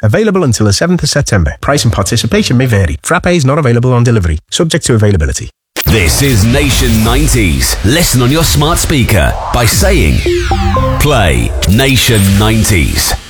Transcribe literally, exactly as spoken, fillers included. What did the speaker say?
Available until the seventh of September. Price and participation may vary. Frappes not available on delivery. Subject to availability. This is Nation nineties. Listen on your smart speaker by saying, play Nation nineties.